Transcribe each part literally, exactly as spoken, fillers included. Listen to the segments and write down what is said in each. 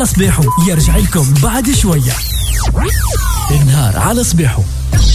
على صبيحو يرجع لكم بعد شوية. النهار على صبيحو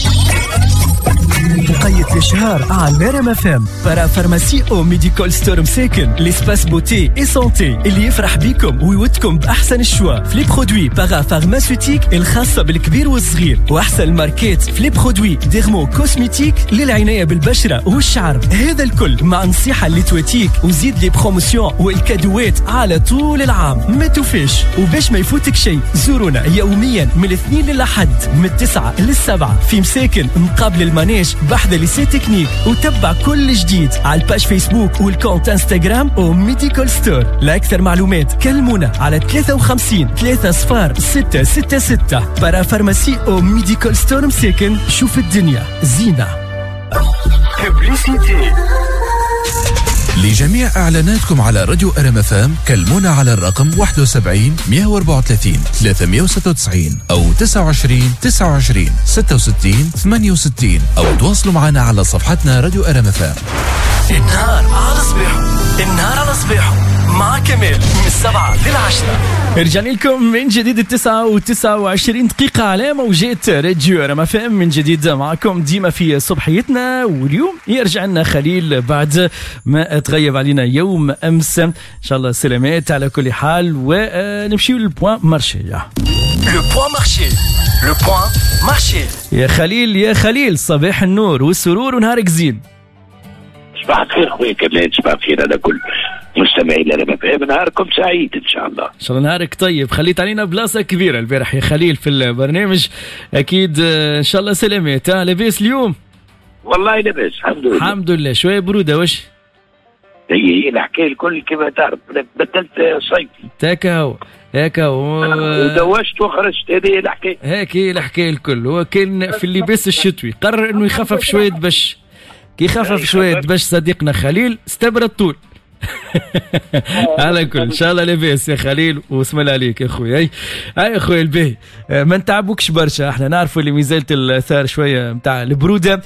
مقيد الشهر على ريم اف ام. برا فارماسي او ميديكال ستور مساكن ليسباس بوتي اي سونتي اللي يفرح بيكم ويودكم باحسن الشوا في لي برودوي برا فارماسيوتيك الخاصه بالكبير والصغير، واحسن الماركات في لي برودوي ديرمو كوسميتيك للعنايه بالبشره والشعر. هذا الكل مع نصيحه اللي تواتيك وزيد لي بروموسيون والكادوات على طول العام. ما توفيش وباش ما يفوتك شيء زورونا يوميا من الاثنين للأحد من التسعة للسبعة في مساكن مقابل المانيش بحذا ليسي تكنيك، وتبع كل جديد على الباج فيسبوك والكونت انستغرام او ميديكال ستور. لأكثر معلومات كلمونا على ثلاثة وخمسين ثلاثة صفار ستة ستة ستة. برا فارماسي او ميديكال ستور مساكن. شوف الدنيا زينة. ببليسيتي لجميع إعلاناتكم على راديو ارم اف ام كلمونا على الرقم واحد وسبعين مئة وأربعة وثلاثين ثلاثمئة وستة وتسعين أو تسعة وعشرين تسعة وعشرين ستة وستين ثمانية وستين أو تواصلوا معنا على صفحتنا راديو ارم اف ام. النهار على صبيحو، النهار على صبيحو مع كمال من السبعة للعشرة. رجعنا لكم من جديد التسعة وتسعة وعشرين دقيقة على موجات راديو ارم اف ام. من جديد معكم ديما في صبحيتنا، واليوم يرجع لنا خليل بعد ما تغيب علينا يوم امس. ان شاء الله سلامات على كل حال. ونمشيو للبوان مارشي. لو بوان مارشي، لو بوان مارشي. يا خليل يا خليل، صباح النور والسرور ونهارك زين. صباح الخير خويا كمال، صباح الخير على كل مستمعين لنا مفاهيم. نهاركم سعيد ان شاء الله. ان شاء الله نهارك طيب. خليت علينا بلاصه كبيره البارح يا خليل في البرنامج، اكيد ان شاء الله سلامات. لاباس اليوم؟ والله لاباس الحمد لله. الحمد لله. شويه بروده واش؟ هي هي الحكايه الكل كما تعرف، بدلت صيفي تاكا هو هكا ودوشت وخرجت. هذه الحكايه، هيك هي الحكايه الكل. هو كان في اللباس الشتوي قرر انه يخفف شويه بش، كي خفف شويه بش صديقنا خليل استبرد طول. على كل ان شاء الله لاباس يا خليل واسم الله عليك يا اخوي. اي اي اخوي الباهي، ما نتعبوكش برشا، احنا نعرفوا اللي مازالت الاثار شويه نتاع البروده.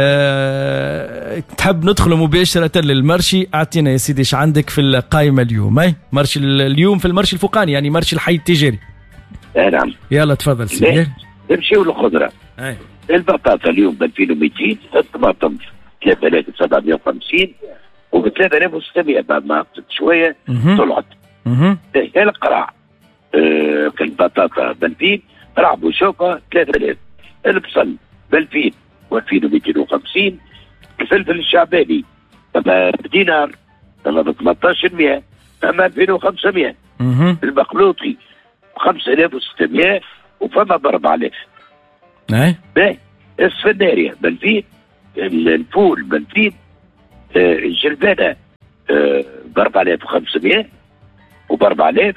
أه... تحب ندخل مباشره للمرشي؟ اعطينا يا سيدي ايش عندك في القائمه اليوم؟ اي مرشي اليوم في المرشي الفوقاني، يعني مرشي الحي التجاري. نعم يلا تفضل سيدي. نمشيو للخضره. اي البطاطا اليوم ب ألفين ومئتين، الطماطم ثلاثة آلاف وسبعمئة وخمسين وب ثلاثة آلاف وستمئة بعد ما هبطت شويه طلعت. هي القراع أه البطاطا ب ألفين، قراع بوشوكه ثلاثة آلاف، البصل ب ألفين وألفين ومئتين وخمسين، الفلفل الشعباني اما بدينار اما ب ثمانية عشر مئة اما ألفين وخمسمئة، البقلوطي خمسة آلاف وستمئة وفما ب أربعة آلاف. اي باهي السفناريا ب ألفين، الفول ب ألفين، الجلبانه ب أربعة آلاف وخمسمئة وب أربعة آلاف،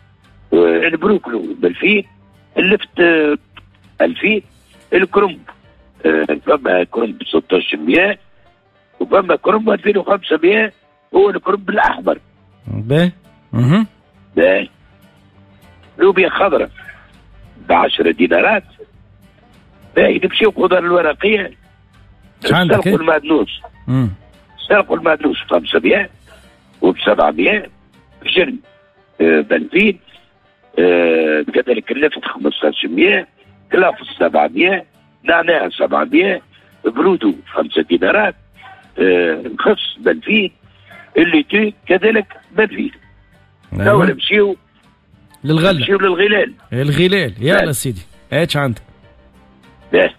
البروكلو ب ألفين، اللفت ألفين، الكرنب فما كرنب ب ستة عشر مئة وفما كرنب ألفين وخمسمئة، هو الكرنب الاحمر. باهي باهي لوبيا خضراء ب عشرة دينارات. باهي نمشيو خضار الورقيه. السلق والمعدنوس السلق والمعدنوس خمسمئة وب سبعمئة، جن ب ألفين، آه كذلك اللفت خمسة عشر مئة، كلافس سبعمئة، نعناع سبعمئة، برودو خمسة دينارات، آه خص ب ألفين، الليتي كذلك ب ألفين. تو نمشيو للغلة، نمشيو للغلال. الغلال يلا سيدي. ايش عندك؟ باهي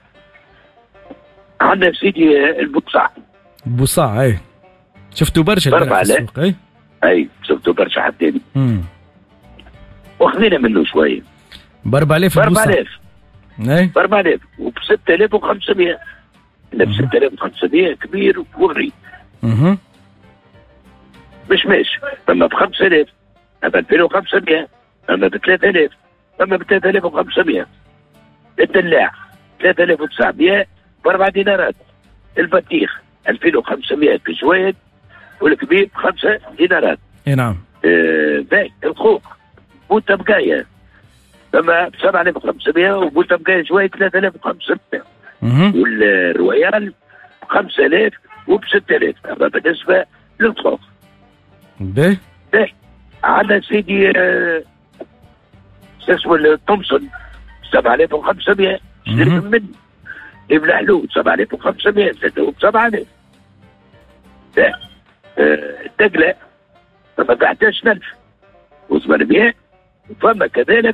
عندنا سيدي البصاع. البصاع اي شفتوا برشا في السوق. اي اي شفتوا برشا حتى امم واخذنا منه شويه ب أربعة آلاف. ب أربعة آلاف اي ب أربعة آلاف وب ستة آلاف وخمسمئة. ب ستة آلاف وخمسمئة كبير وغري. اها مش ماشي. اما ب خمسة آلاف، اما ب ألفين وخمسمئة، اما ب ثلاثة آلاف، اما ب ثلاثة آلاف وخمسمئة. الدلاع ثلاثة آلاف وتسعمئة بأربع دينارات. البطيخ ألفين وخمسمئة كجواد والكبير بخمسة دينارات. اي نعم. آه باهي الخوخ بوتا بقايا اما ب سبعة آلاف وخمسمئة وبوتا بقايا جواد ثلاثة آلاف وخمسمئة. والرويال ب خمسة آلاف وب ستة آلاف. اما بالنسبه للخوخ باهي باهي عندنا سيدي آه اسمه التومسون سبعة آلاف وخمسمائة اشتريت منه. ابن حلول سبعة آلاف وخمسمائة زادوا سبعة آلاف. الدقلة فما ب أحد عشر ألف وثمانمائة وفما كذلك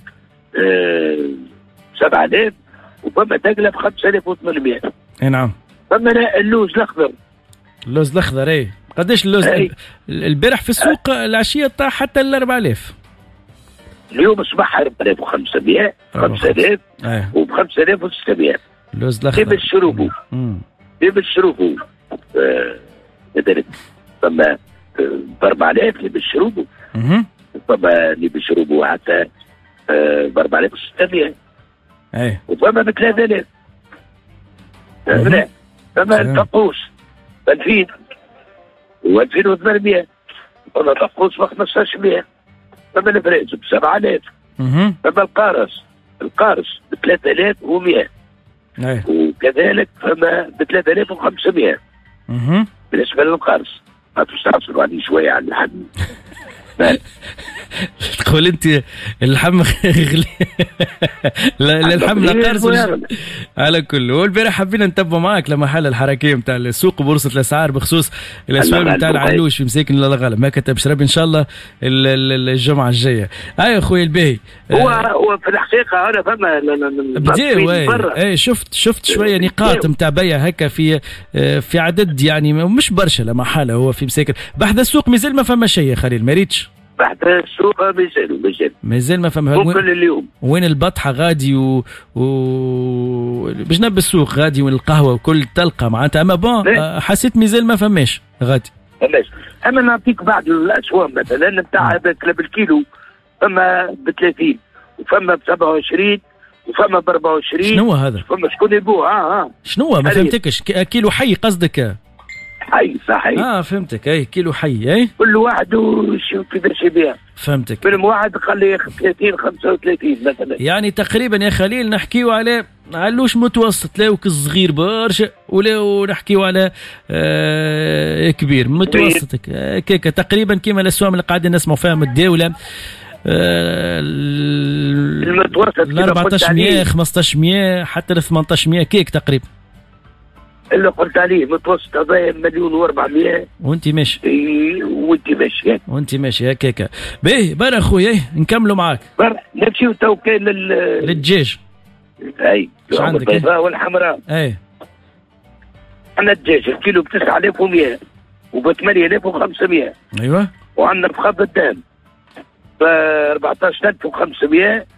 سبعة آلاف وفما دقلة ب خمسة آلاف وثمانمائة. اي نعم. فما اللوز الأخضر. اللوز الأخضر اي قداش اللوز البارح في السوق العشية طاح حتى ال أربعة آلاف. اليوم اصبح أربعة آلاف وخمسمائة خمسة آلاف وب خمسة آلاف وستمائة. اللوز الأخضر كيف الشروبو كيف الشروبو كذلك فما ب أربعة آلاف اللي بالشروبو فما اللي بالشروبو حتى ب أربعة آلاف وستمائة وفما ب ثلاثة آلاف. فما الطقوس ألفين وألفين وثمانمائة فما طقوس ب خمسطاش مائة. فما الفريز ب سبعة آلاف. فما القارص القارص ب ثلاثة آلاف ومائة وكذلك فما ب ثلاثة آلاف وخمسمائة. بالنسبة للقارص ما تستعصروا عليه شوية على اللحم. تقول انت اللحم غلي. لا اللحم لا قارص على كل. والبارح حبينا نتبع معك لما حل الحركيه نتاع السوق وبورصه الاسعار بخصوص الاسواق نتاع العلوش في مساكن الغالب ما كتب شرب ان شاء الله الجمعه الجايه. اي اخوي الباهي هو هو في الحقيقه انا فما بدي اي شفت شفت شويه نقاط نتاع بيع هكا في في عدد يعني مش برشا لا محاله. هو في مساكن بحث السوق مازال ما فما شيء يا خليل ما ريتش بعد السوق مازال مازال مازال ما فما. ممكن اليوم وين البطحه غادي و, و... بجنب السوق غادي وين القهوه وكل تلقى معناتها. اما بون حسيت مازال ما فماش غادي. فماش. اما نعطيك بعض الاسواق مثلا نتاع هذاك بالكيلو فما ب ثلاثين وفما ب سبعة وعشرين وفما ب أربعة وعشرين. شنو هذا؟ فما شكون يبوه اه اه شنو ما فهمتكش. كيلو حي قصدك؟ حي صحيح. اه فهمتك. اي كيلو حي. اي كل واحد وشوف كيفاش يبيع. فهمتك. فيلم واحد خليه ثلاثين خمسة وثلاثين مثلا. يعني تقريبا يا خليل نحكيو على علوش متوسط لا صغير برشا ولا نحكيو على آه كبير متوسط هكاك تقريبا كيما الاسواق اللي قاعدين نسمعوا فيها من الدوله. آه المتوسط ال أربعطاش مية خمسطاش مية حتى ل ثمنطاش مية كيك تقريبا. اللي قلت عليه متوسط هذايا مليون وأربعمائة وانت ماشي. اي وانت ماشي وانت ماشي هكاك. باهي بر اخويا نكملوا معاك. بر نمشيو تو كاين لل للدجاج. اي ايش عندك؟ البيضاء والحمراء. اي عندنا الدجاج الكيلو ب تسعة آلاف ومائة وب ثمانية آلاف وخمسمائة. ايوه. وعندنا بخاب الدم ب أربعطاش ألف وخمسمائة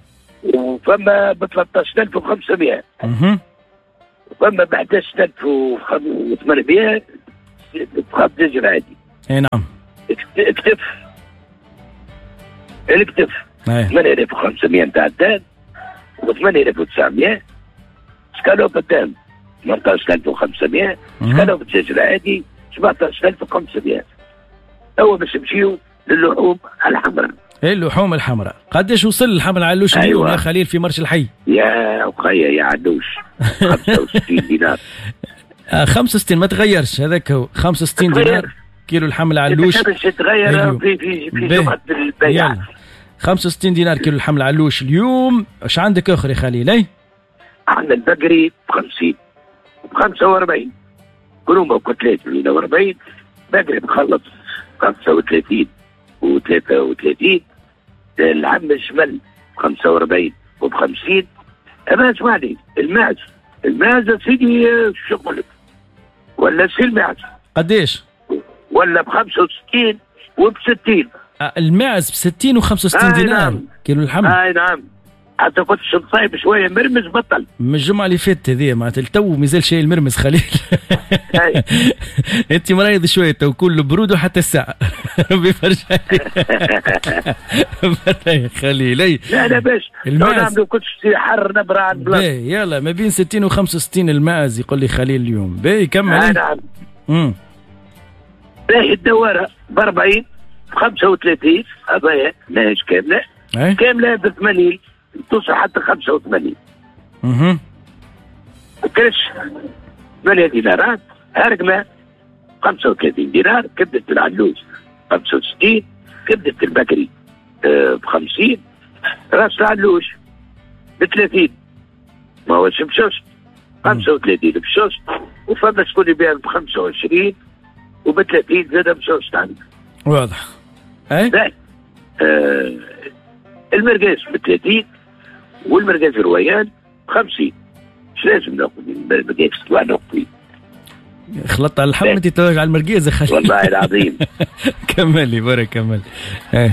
وفما ب ثلاثطاش ألف وخمسمائة. اها. فما ب أحد عشر ألف وثمانمائة بخاب دجاج عادي. اي نعم. اكتف الكتف ثمانية آلاف وخمسمائة نتاع الدان و ثمانية آلاف وتسعمائة. سكالوب الدان ثمنطاش ألف وخمسمائة. سكالوب الدجاج العادي سبعطاش ألف وخمسمائة. هو باش نمشيو للحوم الحمراء. ايه اللحوم الحمراء قداش وصل اللحم العلوش اليوم؟ أيوة. يا خليل في مرش الحي يا اخويا يا علوش خمسة وستين دينار. آه خمسة وستين ما تغيرش هذاك هو خمسة وستين دينار كيلو اللحم العلوش. باش تغير في في في جمعة البيع. خمسة وستين دينار كيلو اللحم العلوش اليوم. ايش عندك اخر يا خليل؟ اي عندنا البقري ب خمسين ب خمسة وأربعين كلهم ثلاثين وأربعين. بقري بخلص خمسة وثلاثين وثلاثة وثلاثين. العم الشمل خمسة وأربعين وبخمسين. أما اسمعني الماعز الماعز سيدي شغلك ولا سي الماعز قديش؟ ولا بخمسة وستين وبستين. آه الماعز بستين وخمسة وستين دينار. نعم. كيلو اللحم. اي نعم. حتى كنت صايب شويه مرمز بطل من الجمعه اللي فاتت هذه معناتها التو مازال شيء المرمز خليل. انت مريض شويه تو كله برود وحتى الساعه. ربي يفرج عليك. خليل لا لا باش الماعز لو كنت حر نبره على البلاصه. يلا ما بين ستين وخمسة وستين الماعز يقول لي خليل اليوم. باهي كمل. آه نعم. امم باهي الدواره ب أربعين خمسة وثلاثين هذايا ماهيش كامله. أي؟ كامله ب ثمانين توصل حتى خمسة وثمانين. اها. كرش ثمانية دينارات. هرقمه خمسة وثلاثين دينار. كبدة العلوش خمسة وستين. كبدة البكري ب خمسين. راس العلوش ب ثلاثين، ما هوش بشوش خمسة وثلاثين بشوش، وفما شكون يبيع ب خمسة وعشرين وب ثلاثين زاد بشوش عندك. واضح. اي؟ لا آه المرقاس ب ثلاثين والمرقاس الرويان ب خمسين. اش لازم ناخذ المرقاس طلع نقطي؟ خلطت على اللحم انت تتوجع على المرقاز يا خالد. والله العظيم. كملي بارك كمل. ايه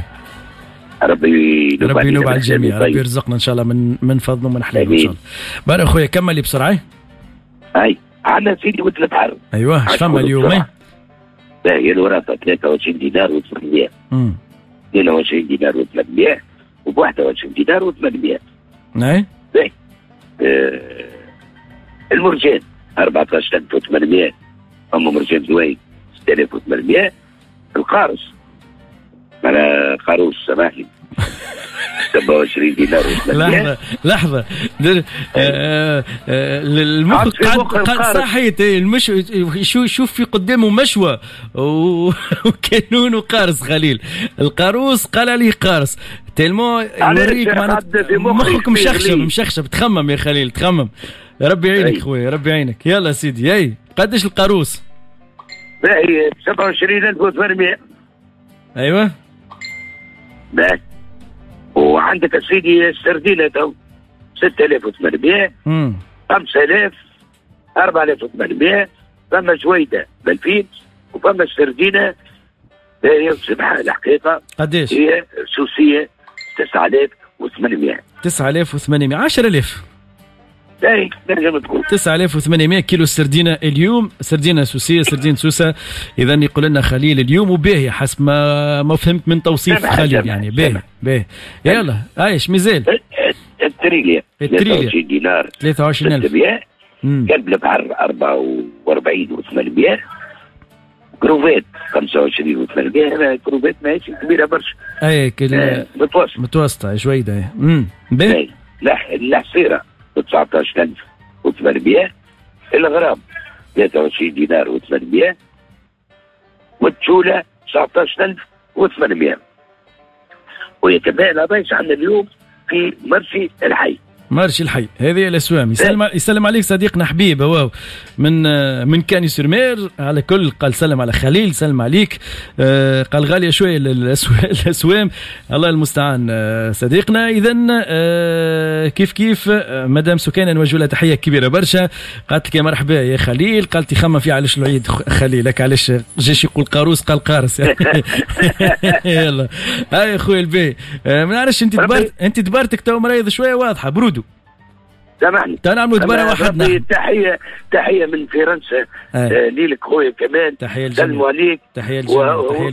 ربي ربي ينوب على الجميع، ربي يرزقنا ان شاء الله من من فضله ومن حليله ان شاء الله. بارك اخويا كملي بسرعه. اي عندنا سيدي مثل حرب. ايوه اش فما اليوم؟ ايه لا هي الوراثه ثلاثة وعشرين دينار وثمانمائة. امم اثنين وعشرين دينار وثمانمائة وب واحد وعشرين دينار وثمانمائة. اي باهي آه المرجان أربعة عشر ألف وثمانمائة، اما مرجان زوين ستة آلاف وثمانمائة. القارص على قاروس سماحي سبعة وعشرين دينار لحظة لحظة آه آه المخ قد صحيت المش شو شوف في قدامه مشوى وكانون وقارص خليل. القاروس قال عليه قارص تلمو يوريك مخك مشخشب مشخشب. تخمم يا خليل تخمم. يا ربي يعينك خويا يا ربي يعينك. يلا سيدي اي قديش القاروس؟ باهي سبعة وعشرين ألف وثمانمائة. ايوه باهي. وعندك يا سيدي السردينة تو ستة آلاف وثمانمائة، خمسة آلاف، أربعة آلاف وثمانمائة. فما جويدة ب ألفين وفما السردينة هي سبحة الحقيقة قديش؟ هي سوسية تسعة آلاف وثمانمائة. تسعة آلاف وثمانمائة عشرة آلاف. اي نرجع تقول تسعة آلاف وثمانمائة كيلو السردينة اليوم. سردينة سوسية سردين سوسة. إذا يقول لنا خليل اليوم وباهي حسب ما ما فهمت من توصيف خليل يعني باهي باهي. يلا ايش مازال؟ التريليا ثلاثة وعشرين دينار ثلاثة وعشرين ألف. كلب البحر أربعة وأربعين وثمانمائة. كروفات خمسة وعشرين وثمانمائة. كروفات ماشي كبيرة برشا. اي كل متوسطة متوسطة شوية. امم باهي. لا الحصيرة تسعة عشر ألف وثمانمائة. الغرام ثلاثة وعشرين دينار وثمانمائة. والتشولة تسعة عشر ألف وثمانمائة. ويتباع العبايش عندنا اليوم في مرشي الحي. مرشي الحي هذه الاسوام. يسلم يسلم عليك صديقنا حبيب هو من من كاني سورمير على كل. قال سلم على خليل سلم عليك. آه قال غاليه شويه الاسوام الله المستعان. آه صديقنا اذا آه كيف كيف آه مدام سكينه نوجه لها تحيه كبيره برشا. قالت لك يا مرحبا يا خليل. قالت خمم في علاش العيد خليل لك علاش جاش يقول قاروس قال قارس. يلا هاي اخويا البي. آه ما نعرفش انت دبرت انت دبرتك تو مريض شويه واضحه برودو. سامحني تنعملوا دبره واحد. تحيه تحيه من فرنسا. آه. آه ليلك خويا كمان. تحيه للجميع. سلموا عليك. تحيه للجميع.